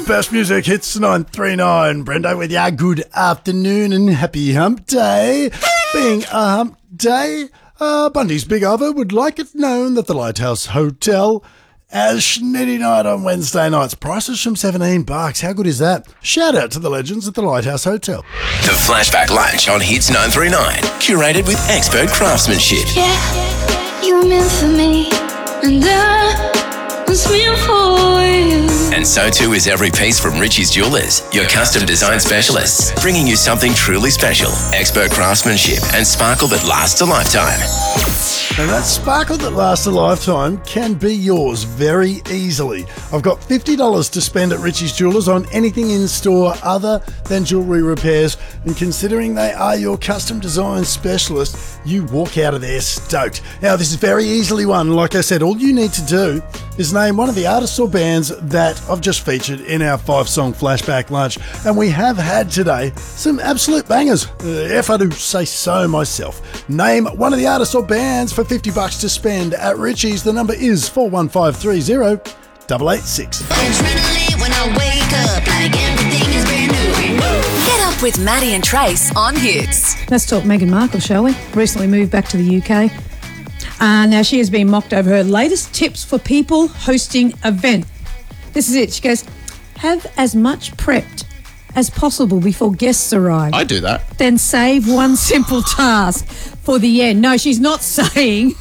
Best Music Hits 939. Brendo with ya. Good afternoon and happy hump day. Being a hump day, Bundy's Big Over would like it known that the Lighthouse Hotel has Schnitty Night on Wednesday nights. Prices from $17. How good is that? Shout out to the legends at the Lighthouse Hotel. The Flashback Lunch on Hits 939. Curated with expert craftsmanship. Yeah, you were meant for me, and I was meant for you. And so too is every piece from Richie's Jewelers, your custom design specialists, bringing you something truly special, expert craftsmanship and sparkle that lasts a lifetime. And that sparkle that lasts a lifetime can be yours very easily. I've got $50 to spend at Richie's Jewelers on anything in store other than jewellery repairs, and considering they are your custom design specialist, you walk out of there stoked. Now, this is very easily won. Like I said, all you need to do is name one of the artists or bands that I've just featured in our 5-song Flashback Lunch, and we have had today some absolute bangers, if I do say so myself. Name one of the artists or bands for $50 to spend at Richie's. The number is 41530 886. Adrenaline when I wake up, like everything is brand new. Get up with Maddie and Trace on Hits. Let's talk Meghan Markle, shall we? Recently moved back to the UK. Now she has been mocked over her latest tips for people hosting events. This is it. She goes, have as much prepped as possible before guests arrive. I do that. Then save one simple task for the end. No, she's not saying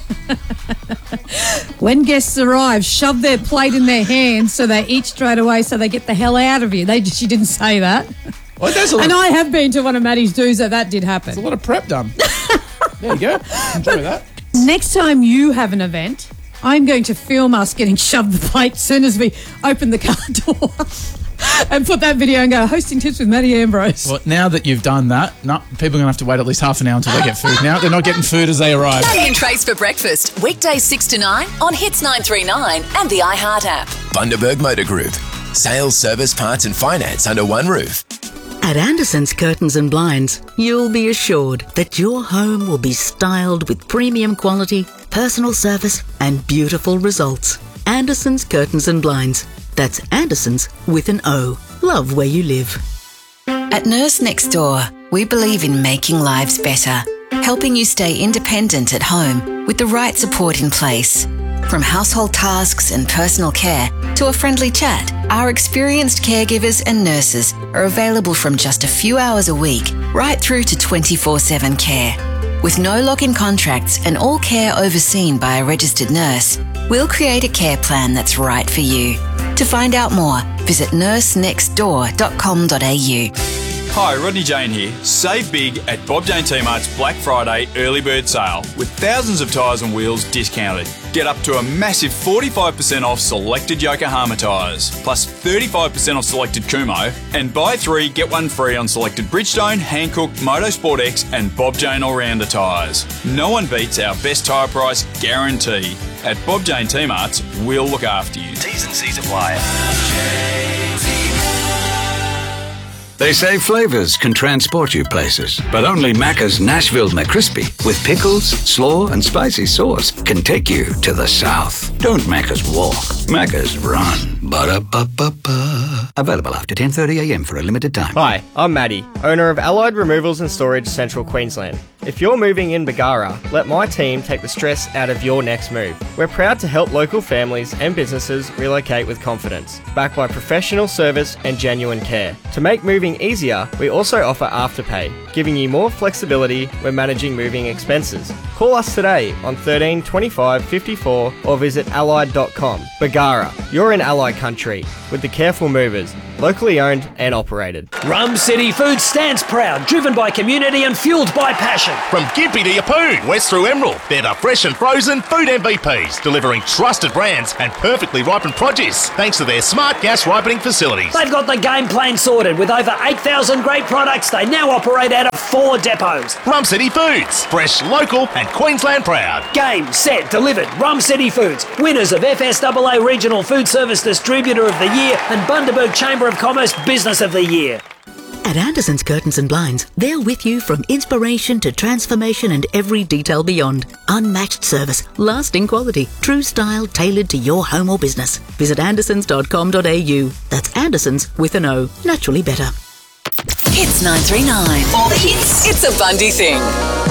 when guests arrive, shove their plate in their hands so they eat straight away so they get the hell out of here. She didn't say that. Well, and I have been to one of Maddie's do's that did happen. There's a lot of prep done. There you go. Enjoy that. Next time you have an event, I'm going to film us getting shoved the plate as soon as we open the car door and put that video and go, hosting tips with Maddie Ambrose. Well, now that you've done that, no, people are going to have to wait at least half an hour until they get food. Now they're not getting food as they arrive. Maddie and Trace for breakfast, weekdays 6 to 9 on Hits 939 and the iHeart app. Bundaberg Motor Group. Sales, service, parts and finance under one roof. At Anderson's Curtains and Blinds, you'll be assured that your home will be styled with premium quality, personal service and beautiful results. Anderson's Curtains and Blinds. That's Anderson's with an O. Love where you live. At Nurse Next Door, we believe in making lives better, helping you stay independent at home with the right support in place. From household tasks and personal care to a friendly chat, our experienced caregivers and nurses are available from just a few hours a week right through to 24/7 care. With no lock-in contracts and all care overseen by a registered nurse, we'll create a care plan that's right for you. To find out more, visit nursenextdoor.com.au. Hi, Rodney Jane here. Save big at Bob Jane T-Mart's Black Friday early bird sale with thousands of tyres and wheels discounted. Get up to a massive 45% off selected Yokohama tyres, plus 35% off selected Kumho, and buy 3 get 1 free on selected Bridgestone, Hankook, Motorsport X and Bob Jane All-Rounder tyres. No one beats our best tyre price guarantee. At Bob Jane T-Mart's, we'll look after you. T's and C's apply. They say flavours can transport you places, but only Macca's Nashville McCrispy with pickles, slaw and spicy sauce can take you to the south. Don't Macca's walk, Macca's run. Ba-da-ba-ba-ba. Available after 10:30am for a limited time. Hi, I'm Maddie, owner of Allied Removals and Storage Central Queensland. If you're moving in Bargara, let my team take the stress out of your next move. We're proud to help local families and businesses relocate with confidence, backed by professional service and genuine care. To make moving easier, we also offer Afterpay, giving you more flexibility when managing moving expenses. Call us today on 13 25 54 or visit allied.com. Bargara, you're in Allied country with the careful movers, locally owned and operated. Rum City Food stands proud, driven by community and fueled by passion. From Gympie to Yeppoon, west through Emerald, they're the fresh and frozen food MVPs, delivering trusted brands and perfectly ripened produce, thanks to their smart gas ripening facilities. They've got the game plan sorted. With over 8,000 great products, they now operate out of 4 depots. Rum City Foods, fresh, local and Queensland proud. Game, set, delivered. Rum City Foods, winners of FSAA Regional Food Service Distributor of the Year and Bundaberg Chamber of Commerce Business of the Year. At Anderson's Curtains and Blinds, they're with you from inspiration to transformation and every detail beyond. Unmatched service, lasting quality, true style tailored to your home or business. Visit andersons.com.au. That's Andersons with an O. Naturally better. Hits 939. All the hits. It's a Bundy thing.